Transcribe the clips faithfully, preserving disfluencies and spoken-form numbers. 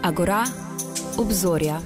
Agora, obzorja.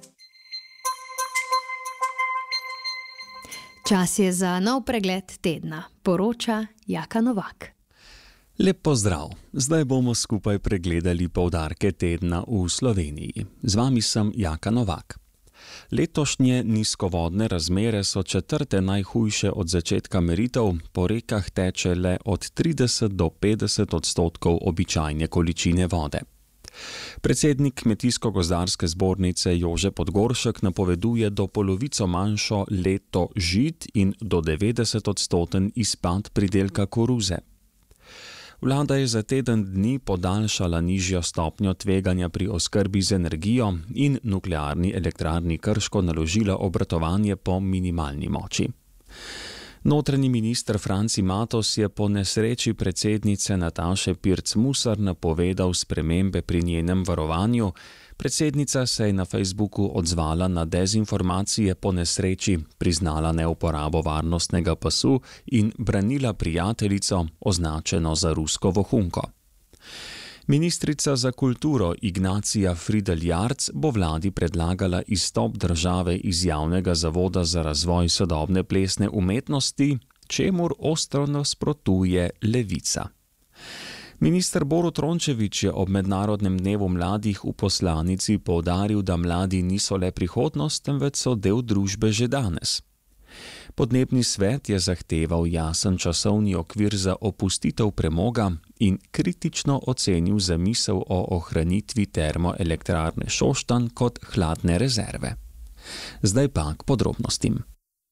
Čas je za nov pregled tedna, poroča Jaka Novak. Lep pozdrav! Zdaj bomo skupaj pregledali poudarke tedna v Sloveniji. Z vami sem Jaka Novak. Letošnje nizkovodne razmere so četrte najhujše od začetka meritev, po rekah teče le od trideset do petdeset odstotkov običajne količine vode. Predsednik Kmetijsko-gozdarske zbornice Jože Podgoršek napoveduje do polovico manjšo leto žit in do devetdeset odstoten izpad pridelka koruze. Vlada je za teden dni podaljšala nižjo stopnjo tveganja pri oskrbi z energijo in nuklearni elektrarni Krško naložila obratovanje po minimalni moči. Notranji minister Franci Matos je po nesreči predsednice Nataše Pirc Musar napovedal spremembe pri njenem varovanju. Predsednica se je na Facebooku odzvala na dezinformacije po nesreči, priznala neuporabo varnostnega pasu in branila prijateljico, označeno za rusko vohunko. Ministrica za kulturo Ignacija Fridl Jarc bo vladi predlagala izstop države iz javnega zavoda za razvoj sodobne plesne umetnosti, čemur ostro nasprotuje Levica. Minister Borut Rončević je ob Mednarodnem dnevu mladih v poslanici poudaril, da mladi niso le prihodnost, temveč so del družbe že danes. Podnebni svet je zahteval jasen časovni okvir za opustitev premoga in kritično ocenil zamisel o ohranitvi termoelektrarne Šoštanj kot hladne rezerve. Zdaj pa k podrobnostim.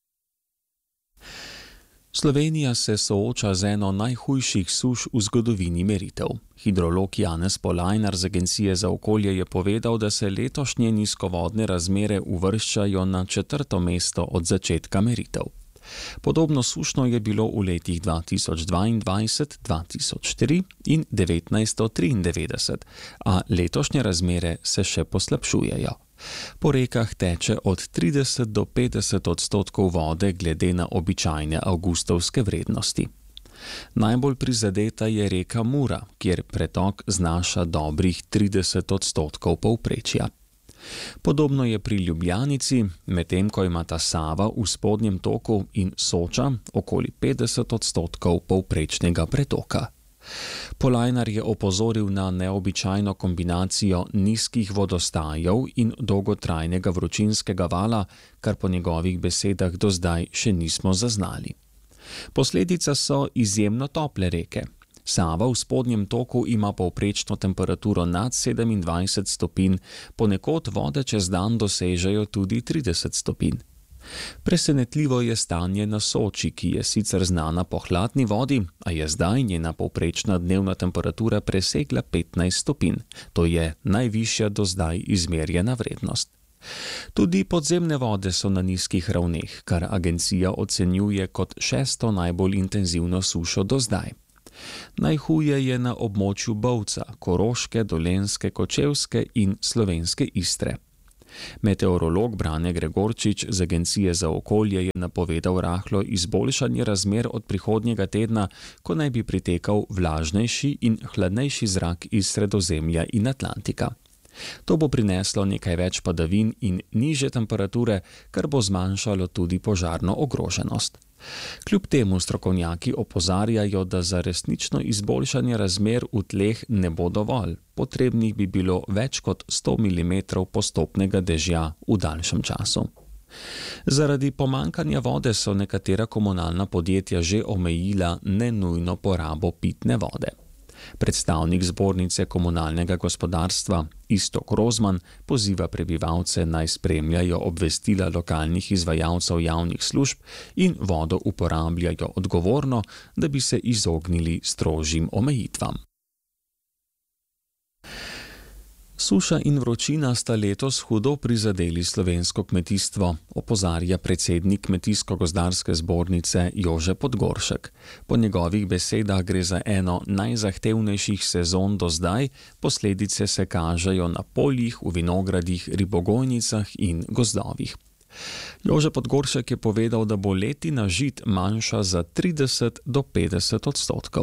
Slovenija se sooča z eno najhujših suš v zgodovini meritev. Hidrolog Janez Polajnar z Agencije za okolje je povedal, da se letošnje nizkovodne razmere uvrščajo na četrto mesto od začetka meritev. Podobno sušno je bilo v letih dva tisoč dvaindvajset, dva tisoč tri in devetnajststo triindevetdeset, a letošnje razmere se še poslabšujejo. Po rekah teče od trideset do petdeset odstotkov vode glede na običajne avgustovske vrednosti. Najbolj prizadeta je reka Mura, kjer pretok znaša dobrih trideset odstotkov povprečja. Podobno je pri Ljubljanici, medtem ko imata Sava v spodnjem toku in Soča okoli petdeset odstotkov povprečnega pretoka. Polajnar je opozoril na neobičajno kombinacijo nizkih vodostajev in dolgotrajnega vročinskega vala, kar po njegovih besedah do zdaj še nismo zaznali. Posledica so izjemno tople reke. Sava v spodnjem toku ima povprečno temperaturo nad sedemindvajset stopinj, ponekod vode čez dan dosežejo tudi trideset stopinj. Presenetljivo je stanje na Soči, ki je sicer znana po hladni vodi, a je zdaj njena povprečna dnevna temperatura presegla petnajst stopinj. To je najvišja do zdaj izmerjena vrednost. Tudi podzemne vode so na nizkih ravneh, kar agencija ocenjuje kot šesto najbolj intenzivno sušo do zdaj. Najhuje je na območju Bovca, Koroške, Dolenjske, Kočevske in Slovenske Istre. Meteorolog Brane Gregorčič z Agencije za okolje je napovedal rahlo izboljšanje razmer od prihodnjega tedna, ko naj bi pritekal vlažnejši in hladnejši zrak iz Sredozemlja in Atlantika. To bo prineslo nekaj več padavin in nižje temperature, kar bo zmanjšalo tudi požarno ogroženost. Kljub temu strokovnjaki opozarjajo, da za resnično izboljšanje razmer v tleh ne bo dovolj. Potrebnih bi bilo več kot sto milimetrov postopnega dežja v daljšem času. Zaradi pomankanja vode so nekatera komunalna podjetja že omejila nenujno porabo pitne vode. Predstavnik zbornice komunalnega gospodarstva Iztok Rozman poziva prebivalce naj spremljajo obvestila lokalnih izvajalcev javnih služb in vodo uporabljajo odgovorno, da bi se izognili strožjim omejitvam. Suša in vročina sta letos hudo prizadeli slovensko kmetijstvo, opozarja predsednik Kmetijsko-gozdarske zbornice Jože Podgoršek. Po njegovih besedah gre za eno najzahtevnejših sezon do zdaj, posledice se kažejo na poljih, v vinogradih, ribogojnicah in gozdovih. Jože Podgoršek je povedal, da bo letina žit manjša za trideset do petdeset odstotkov.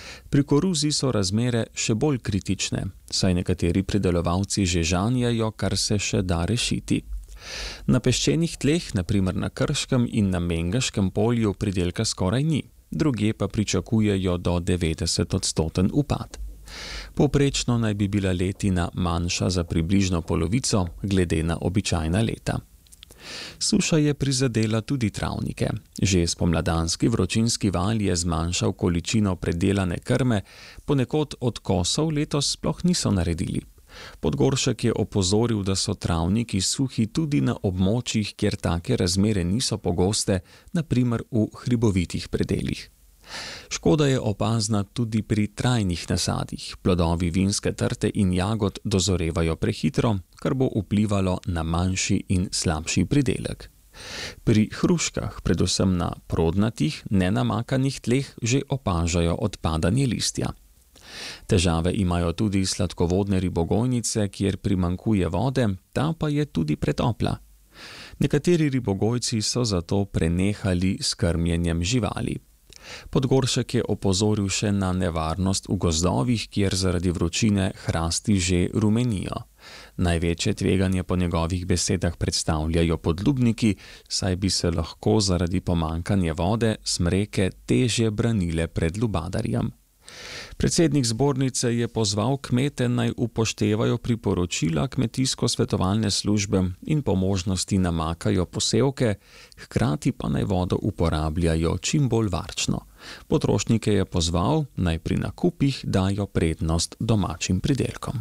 Pri koruzi so razmere še bolj kritične, saj nekateri pridelovalci že žanjajo, kar se še da rešiti. Na peščenih tleh, na primer na Krškem in na Mengaškem polju, pridelka skoraj ni, drugje pa pričakujejo do devetdeset odstoten upad. Povprečno naj bi bila letina manjša za približno polovico glede na običajna leta. Suša je prizadela tudi travnike. Že spomladanski vročinski val je zmanjšal količino predelane krme, ponekod od kosov letos sploh niso naredili. Podgoršek je opozoril, da so travniki suhi tudi na območjih, kjer take razmere niso pogoste, na primer v hribovitih predelih. Škoda je opazna tudi pri trajnih nasadih. Plodovi vinske trte in jagod dozorevajo prehitro, kar bo vplivalo na manjši in slabši pridelek. Pri hruškah, predvsem na prodnatih, nenamakanih tleh, že opažajo odpadanje listja. Težave imajo tudi sladkovodne ribogojnice, kjer primanjkuje vode, ta pa je tudi pretopla. Nekateri ribogojci so zato prenehali s krmjenjem živali. Podgoršek je opozoril še na nevarnost v gozdovih, kjer zaradi vročine hrasti že rumenijo. Največje tveganje po njegovih besedah predstavljajo podlubniki, saj bi se lahko zaradi pomanjkanja vode smreke težje branile pred lubadarjem. Predsednik zbornice je pozval kmete naj upoštevajo priporočila kmetijsko-svetovalne službe in po možnosti namakajo posevke, hkrati pa naj vodo uporabljajo čim bolj varčno. Potrošnike je pozval naj pri nakupih dajo prednost domačim pridelkom.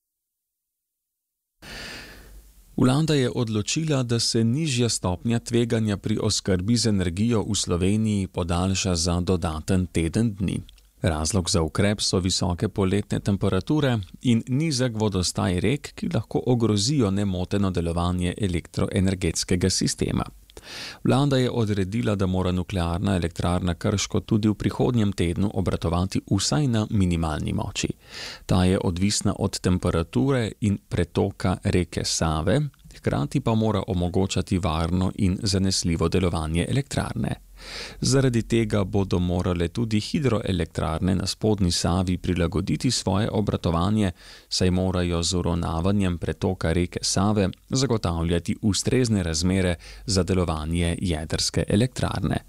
Vlada je odločila, da se nižja stopnja tveganja pri oskrbi z energijo v Sloveniji podaljša za dodaten teden dni. Razlog za ukrep so visoke poletne temperature in nizek vodostaj rek, ki lahko ogrozijo nemoteno delovanje elektroenergetskega sistema. Vlada je odredila, da mora nuklearna elektrarna Krško tudi v prihodnjem tednu obratovati vsaj na minimalni moči. Ta je odvisna od temperature in pretoka reke Save, hkrati pa mora omogočati varno in zanesljivo delovanje elektrarne. Zaradi tega bodo morale tudi hidroelektrarne na spodnji Savi prilagoditi svoje obratovanje, saj morajo z uravnavanjem pretoka reke Save zagotavljati ustrezne razmere za delovanje jedrske elektrarne.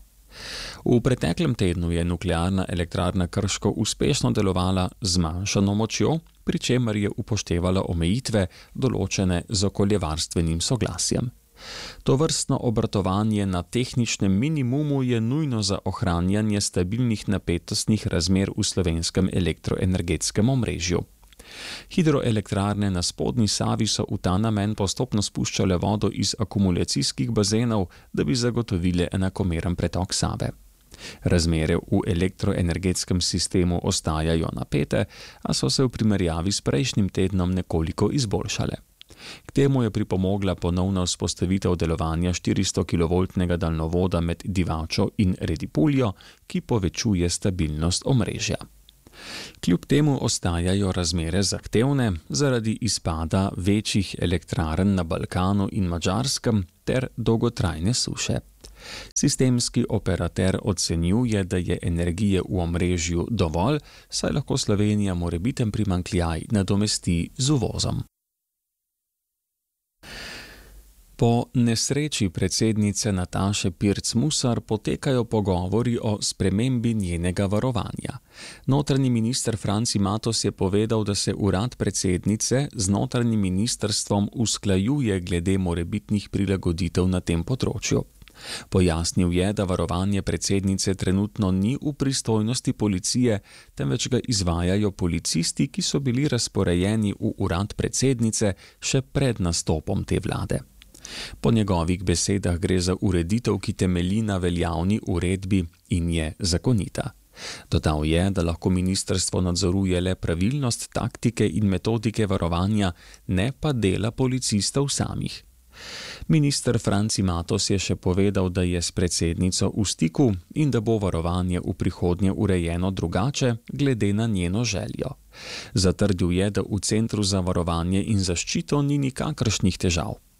V preteklem tednu je nuklearna elektrarna Krško uspešno delovala z zmanjšano močjo, pri čemer je upoštevala omejitve, določene z okoljevarstvenim soglasjem. Tovrstno obratovanje na tehničnem minimumu je nujno za ohranjanje stabilnih napetostnih razmer v slovenskem elektroenergetskem omrežju. Hidroelektrarne na spodnji Savi so v ta namen postopno spuščale vodo iz akumulacijskih bazenov, da bi zagotovile enakomeren pretok Save. Razmere v elektroenergetskem sistemu ostajajo napete, a so se v primerjavi s prejšnjim tednom nekoliko izboljšale. K temu je pripomogla ponovna vzpostavitev delovanja štiristokilovoltnega daljnovoda med Divačo in Redipuljo, ki povečuje stabilnost omrežja. Kljub temu ostajajo razmere zahtevne zaradi izpada večjih elektrarn na Balkanu in Madžarskem ter dolgotrajne suše. Sistemski operater ocenjuje, da je energije v omrežju dovolj, saj lahko Slovenija morebiten primanjkljaj nadomesti z uvozom. Po nesreči predsednice Nataše Pirc Musar potekajo pogovori o spremembi njenega varovanja. Notranji minister Franci Matos je povedal, da se urad predsednice z notranjim ministrstvom usklajuje glede morebitnih prilagoditev na tem področju. Pojasnil je, da varovanje predsednice trenutno ni v pristojnosti policije, temveč ga izvajajo policisti, ki so bili razporejeni v urad predsednice še pred nastopom te vlade. Po njegovih besedah gre za ureditev, ki temelji na veljavni uredbi in je zakonita. Dodal je, da lahko ministrstvo nadzoruje le pravilnost taktike in metodike varovanja, ne pa dela policistov samih. Minister Franci Matos je še povedal, da je s predsednico v stiku in da bo varovanje v prihodnje urejeno drugače glede na njeno željo. Zatrdil je, da v Centru za varovanje in zaščito ni nikakršnih težav.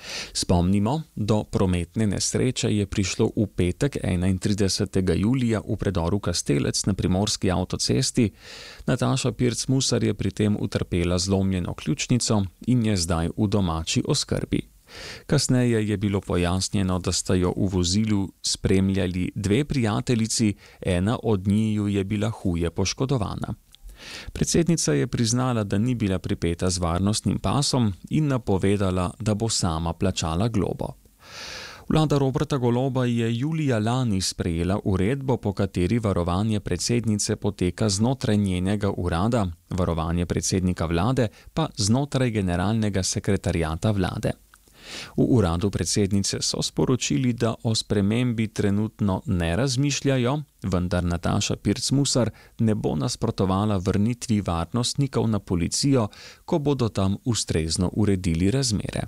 Spomnimo, do prometne nesreče je prišlo v petek enaintridesetega julija v predoru Kastelec na primorski avtocesti. Nataša Pirc Musar je pri tem utrpela zlomljeno ključnico in je zdaj v domači oskrbi. Kasneje je bilo pojasnjeno, da sta jo v vozilu spremljali dve prijateljici, ena od njiju je bila huje poškodovana. Predsednica je priznala, da ni bila pripeta z varnostnim pasom in napovedala, da bo sama plačala globo. Vlada Roberta Goloba je julija lani sprejela uredbo, po kateri varovanje predsednice poteka znotraj njenega urada, varovanje predsednika vlade pa znotraj generalnega sekretariata vlade. V uradu predsednice so sporočili, da o spremembi trenutno ne razmišljajo, vendar Nataša Pirc Musar ne bo nasprotovala vrnitvi varnostnikov na policijo, ko bodo tam ustrezno uredili razmere.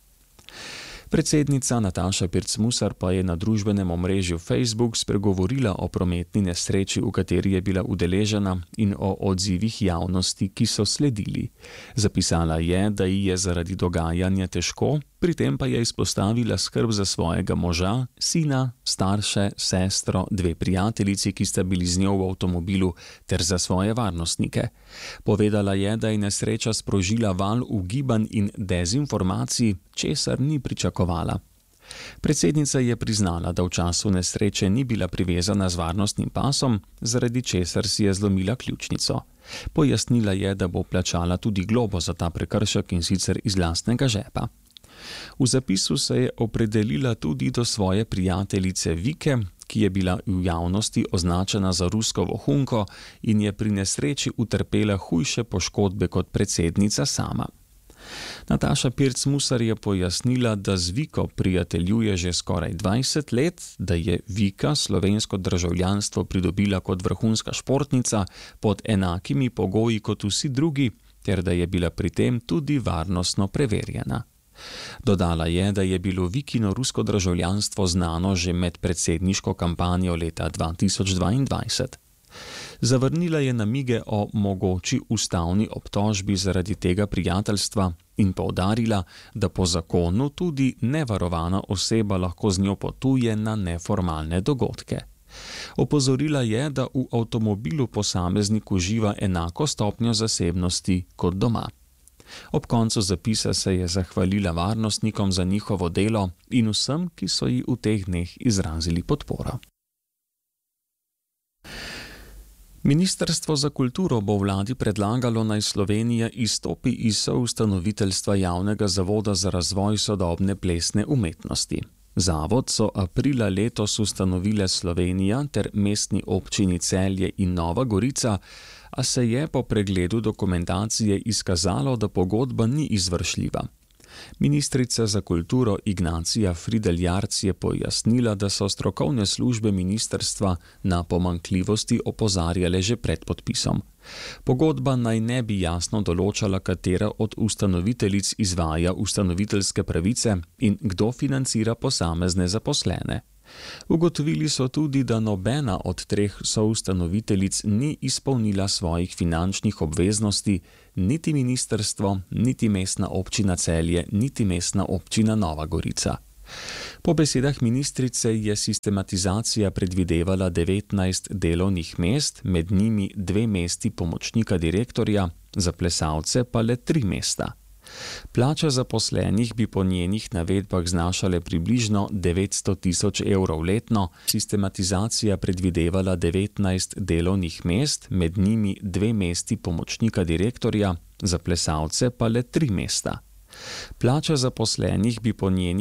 Predsednica Nataša Pirc Musar pa je na družbenem omrežju Facebook spregovorila o prometni nesreči, v kateri je bila udeležena, in o odzivih javnosti, ki so sledili. Zapisala je, da ji je zaradi dogajanja težko, pri tem pa je izpostavila skrb za svojega moža, sina, starše, sestro, dve prijateljici, ki sta bili z njo v avtomobilu, ter za svoje varnostnike. Povedala je, da je nesreča sprožila val ugibanj in dezinformacij, česar ni pričakovala. Predsednica je priznala, da v času nesreče ni bila privezana z varnostnim pasom, zaradi česar si je zlomila ključnico. Pojasnila je, da bo plačala tudi globo za ta prekršek, in sicer iz lastnega žepa. V zapisu se je opredelila tudi do svoje prijateljice Vike, ki je bila v javnosti označena za rusko vohunko in je pri nesreči utrpela hujše poškodbe kot predsednica sama. Nataša Pirc Musar je pojasnila, da z Viko prijateljuje že skoraj dvajset let, da je Vika slovensko državljanstvo pridobila kot vrhunska športnica pod enakimi pogoji kot vsi drugi, ter da je bila pri tem tudi varnostno preverjena. Dodala je, da je bilo Vikino rusko državljanstvo znano že med predsedniško kampanjo leta dva tisoč dvaindvajset. Zavrnila je namige o mogoči ustavni obtožbi zaradi tega prijateljstva in poudarila, da po zakonu tudi nevarovana oseba lahko z njo potuje na neformalne dogodke. Opozorila je, da v avtomobilu posameznik uživa enako stopnjo zasebnosti kot doma. Ob koncu zapisa se je zahvalila varnostnikom za njihovo delo in vsem, ki so ji v teh dneh izrazili podporo. Ministrstvo za kulturo bo vladi predlagalo, naj Slovenija izstopi iz soustanoviteljstva Javnega zavoda za razvoj sodobne plesne umetnosti. Zavod so aprila letos ustanovile Slovenija ter mestni občini Celje in Nova Gorica, a se je po pregledu dokumentacije izkazalo, da pogodba ni izvršljiva. Ministrica za kulturo Ignacija Fridel Jarc je pojasnila, da so strokovne službe ministrstva na pomanjkljivosti opozarjale že pred podpisom. Pogodba naj ne bi jasno določala, katera od ustanoviteljic izvaja ustanoviteljske pravice in kdo financira posamezne zaposlene. Ugotovili so tudi, da nobena od treh soustanoviteljic ni izpolnila svojih finančnih obveznosti, niti ministrstvo, niti mestna občina Celje, niti mestna občina Nova Gorica. Po besedah ministrice je sistematizacija predvidevala devetnajst delovnih mest, med njimi dve mesti pomočnika direktorja, za plesalce pa le tri mesta. Plača zaposlenih bi po njenih navedbah znašale približno devetsto tisoč evrov letno, sistematizacija predvidevala devetnajst delovnih mest, med njimi dve mesti pomočnika direktorja, za plesalce pa le tri mesta. Plača zaposlenih bi po njenih